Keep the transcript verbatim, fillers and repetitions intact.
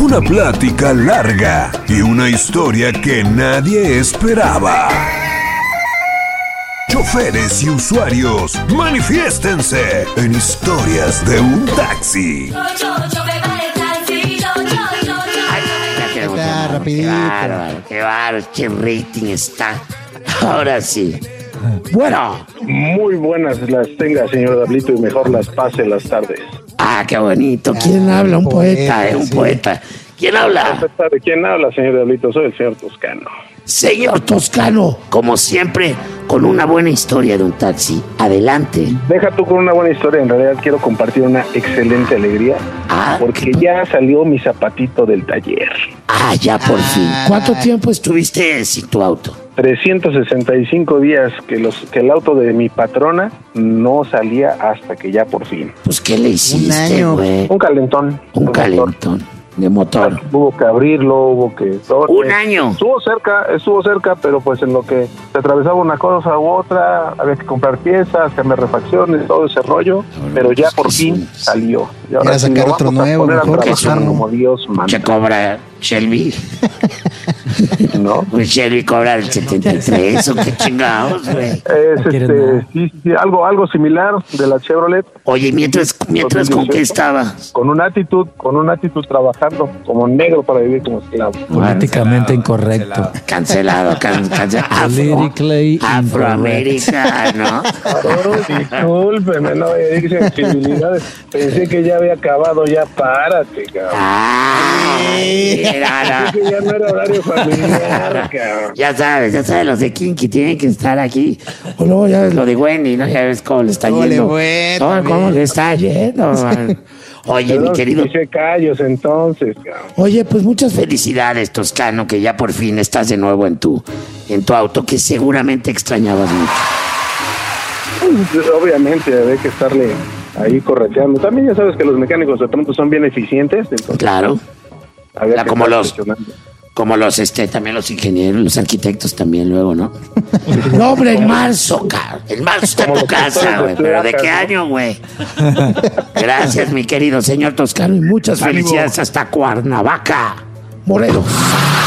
Una plática larga y una historia que nadie esperaba. Choferes y usuarios, manifiéstense en Historias de un Taxi. Está rapidito. Qué bárbaro, qué bárbaro, qué rating está. Ahora sí. Bueno. Muy buenas las tenga, señor Diablito, y mejor las pase las tardes. Ah, qué bonito. ¿Quién ah, habla? Un poeta, poeta eh, un sí. poeta. ¿Quién habla? ¿De quién habla, señor Diablito? Soy el señor Toscano. Señor Toscano, como siempre, con una buena historia de un taxi. Adelante. Deja tú con una buena historia. En realidad quiero compartir una excelente alegría. Ah, porque qué... ya salió mi zapatito del taller. Ah, ya por ah. fin. ¿Cuánto tiempo estuviste sin tu auto? trescientos sesenta y cinco días que, los, que el auto de mi patrona no salía hasta que ya por fin. Pues, ¿qué le hiciste, güey? Un calentón. Un calentón. Motor. De motor. Hubo que abrirlo, hubo que... Todo, un año. Estuvo cerca, estuvo cerca, pero pues en lo que se atravesaba una cosa u otra, había que comprar piezas, cambiar refacciones, todo ese rollo, bueno, pero ya por fin sí. salió. Y ahora sí sacar otro nuevo, mejor que como Dios manda. ¿Qué cobra Shelby? ¿No? Pues Shelby cobra el setenta y tres, ¿o qué chingados, güey? Es este, sí, sí, algo, algo similar de la Chevrolet. Oye, mientras, mientras ¿con qué estabas? Con una actitud, con una actitud trabajando como negro para vivir como esclavo. Políticamente incorrecto. Cancelado, can, cancelado. Afro, afroamericano. Oh, discúlpeme, no voy a decir sensibilidades. Pensé que ya había acabado, ya párate, cabrón. Ay, era, Pensé que ya no era horario familiar, cabrón. Ya sabes, ya sabes, los de Kinky tienen que estar aquí. O luego ya ves lo de Wendy, ¿no? Ya ves cómo le está no yendo. Le ¿Cómo, ¿Cómo le está yendo, man? Oye, Perdón, mi querido. Dice callos entonces, cabrón. Oye, pues muchas felicidades, Toscano, que ya por fin estás de nuevo en tu, en tu auto, que seguramente extrañabas mucho. Pues, obviamente, hay que estarle ahí correteando. También ya sabes que los mecánicos de pronto son bien eficientes. Entonces, claro. La, como los. Como los, este, también los ingenieros, los arquitectos también luego, ¿no? No, hombre, en marzo, cabrón. En marzo está en tu casa, güey. ¿Pero de qué año, güey? Gracias, mi querido señor Toscano, y muchas felicidades hasta Cuernavaca, Morelos.